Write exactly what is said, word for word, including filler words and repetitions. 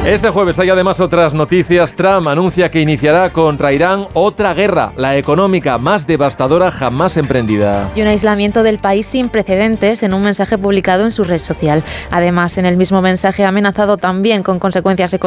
Este jueves hay además otras noticias. Trump anuncia que iniciará contra Irán otra guerra, la económica más devastadora jamás emprendida. Y un aislamiento del país sin precedentes en un mensaje publicado en su red social. Además, en el mismo mensaje ha amenazado también con consecuencias económicas